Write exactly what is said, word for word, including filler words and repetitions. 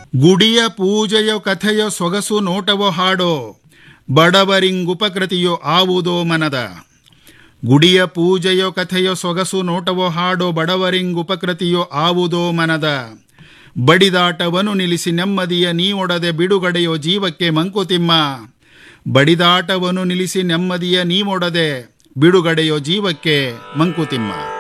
ಗುಡಿಯ ಪೂಜೆಯೋ ಕಥೆಯೋ ಸೊಗಸು ನೋಟವೋ ಹಾಡೋ ಬಡವರಿಂಗುಪಕೃತಿಯೋ ಆವುದೋ ಮನದ. ಗುಡಿಯ ಪೂಜೆಯೋ ಕಥೆಯೋ ಸೊಗಸು ನೋಟವೋ ಹಾಡೋ ಬಡವರಿಂಗುಪಕೃತಿಯೋ ಆವುದೋ ಮನದ. ಬಡಿದಾಟವನ್ನು ನಿಲ್ಲಿಸಿ ನೆಮ್ಮದಿಯ ನೀವೊಡದೆ ಬಿಡುಗಡೆಯೋ ಜೀವಕ್ಕೆ ಮಂಕುತಿಮ್ಮ. ಬಡಿದಾಟವನ್ನು ನಿಲ್ಲಿಸಿ ನೆಮ್ಮದಿಯ ನೀವೊಡದೆ ಬಿಡುಗಡೆಯೋ ಜೀವಕ್ಕೆ ಮಂಕುತಿಮ್ಮ.